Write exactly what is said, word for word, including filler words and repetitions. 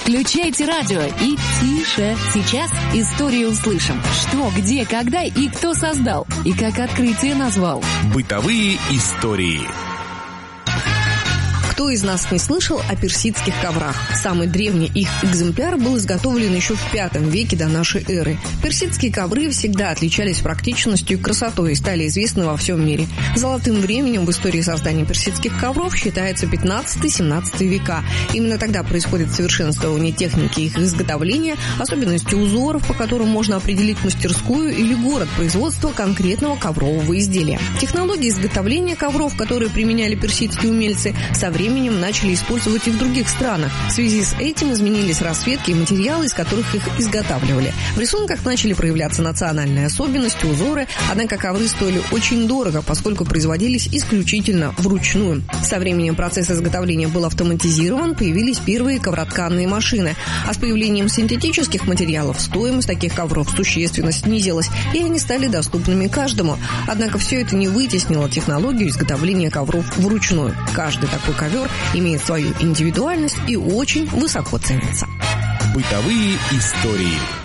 Включайте радио и тише. Сейчас историю услышим. Что, где, когда и кто создал. И как открытие назвал. Бытовые истории. Кто из нас не слышал о персидских коврах? Самый древний их экземпляр был изготовлен еще в пятом веке до нашей эры. Персидские ковры всегда отличались практичностью и красотой и стали известны во всем мире. Золотым временем в истории создания персидских ковров считается пятнадцатый-семнадцатый века. Именно тогда происходит совершенствование техники их изготовления, особенности узоров, по которым можно определить мастерскую или город производства конкретного коврового изделия. Технологии изготовления ковров, которые применяли персидские умельцы, со временем начали использовать и в других странах. В связи с этим изменились расцветки и материалы, из которых их изготавливали. В рисунках начали проявляться национальные особенности, узоры, однако ковры стоили очень дорого, поскольку производились исключительно вручную. Со временем процесс изготовления был автоматизирован, появились первые ковротканные машины, а с появлением синтетических материалов стоимость таких ковров существенно снизилась, и они стали доступными каждому. Однако все это не вытеснило технологию изготовления ковров вручную. Каждый такой ковер имеет свою индивидуальность и очень высоко ценится. Бытовые истории.